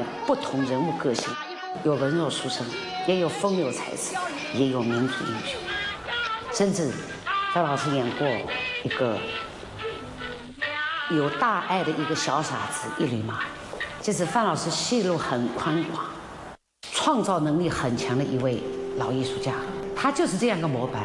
不同人物个性，有文弱书生，也有风流才子，也有民族英雄，甚至范老师演过一个有大爱的一个小傻子一缕马，就是范老师戏路很宽广，创造能力很强的一位老艺术家，他就是这样一个模板。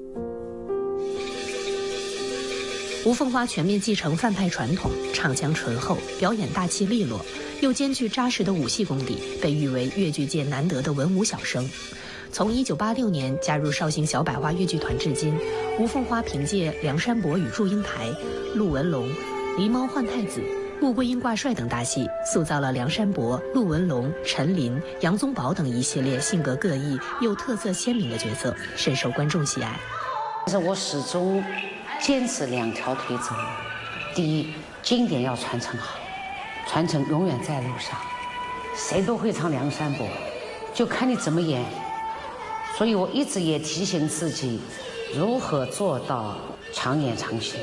吴凤花全面继承范派传统，唱腔醇厚，表演大气利落，又兼具扎实的武戏功底，被誉为粤剧界难得的文武小生。从1986年加入绍兴小百花越剧团至今，吴凤花凭借《梁山伯与祝英台》、陆文龙、狸猫换太子、穆桂英挂帅等大戏，塑造了梁山伯、陆文龙、陈琳、杨宗保等一系列性格各异又特色鲜明的角色，深受观众喜爱。 但是我始终坚持2条腿走。第一，经典要传承好，传承永远在路上，谁都会唱梁山伯，就看你怎么演。所以我一直也提醒自己，如何做到常演常新。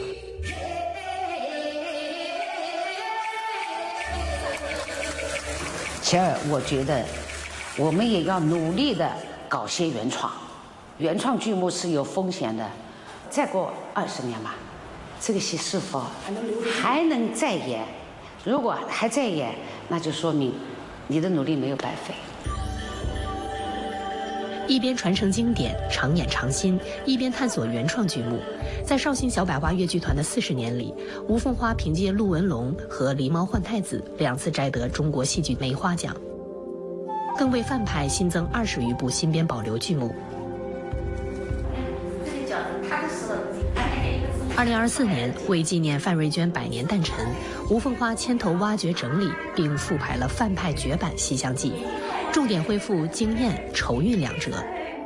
其二，我觉得我们也要努力的搞些原创，原创剧目是有风险的。再过20年吧，这个戏是否还能再演？如果还在演，那就说明你的努力没有白费。 一边传承经典，常演常新，一边探索原创剧目。在绍兴小百花越剧团的40年里，吴凤花凭借陆文龙和狸猫换太子2次摘得中国戏剧梅花奖，更为范派新增20余部新编保留剧目。2024年，为纪念范瑞娟100年诞辰，吴凤花牵头挖掘整理并复排了范派绝版《西厢记》，重点恢复惊艳、愁韵2折。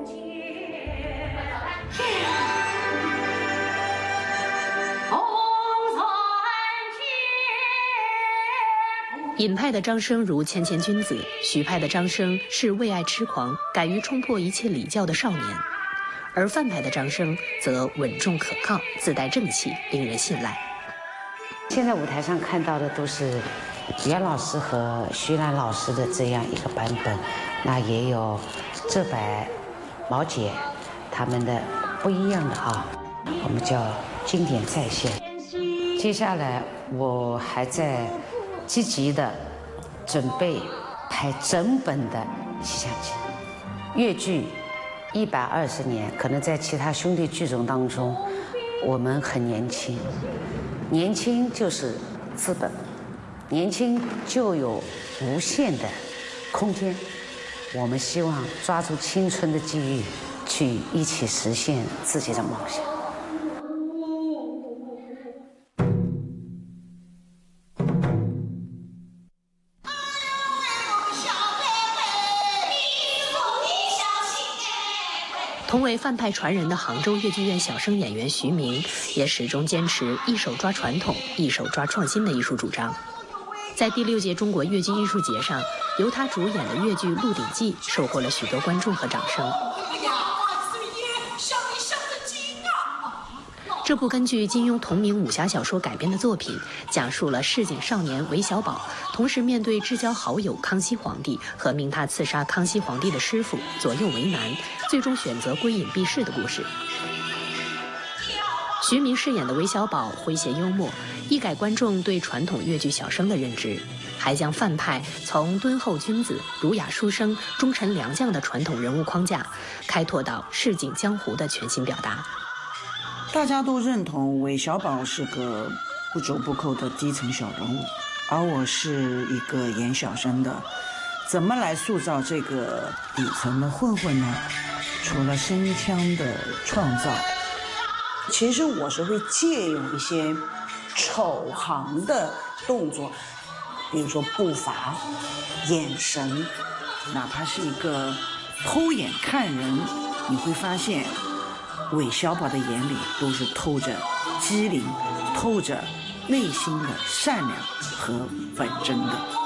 尹派的张生如谦谦君子，徐派的张生是为爱痴狂，敢于冲破一切礼教的少年，而范派的张生则稳重可靠，自带正气，令人信赖。 现在舞台上看到的都是袁老师和徐兰老师的这样一个版本，那也有浙百、毛姐他们的不一样的啊，我们叫经典再现。接下来我还在积极的准备拍整本的《西厢记》。越剧120年，可能在其他兄弟剧种当中，我们很年轻，年轻就是资本，年轻就有无限的空间。我们希望抓住青春的机遇，去一起实现自己的梦想。 同为范派传人的杭州越剧院小生演员徐明，也始终坚持一手抓传统、一手抓创新的艺术主张。在第6届中国越剧艺术节上，由他主演的越剧《鹿鼎记》收获了许多观众和掌声。这部根据金庸同名武侠小说改编的作品，讲述了市井少年韦小宝同时面对至交好友康熙皇帝和命他刺杀康熙皇帝的师傅，左右为难，最终选择归隐避世的故事。徐明饰演的韦小宝诙谐幽默，一改观众对传统越剧小生的认知，还将范派从敦厚君子、儒雅书生、忠臣良将的传统人物框架，开拓到市井江湖的全新表达。 大家都认同韦小宝是个不折不扣的基层小人物，而我是一个演小生的，怎么来塑造这个底层的混混呢？除了声腔的创造，其实我是会借用一些丑行的动作，比如说步伐、眼神，哪怕是一个偷眼看人，你会发现韦小宝的眼里都是透着机灵，透着内心的善良和本真的。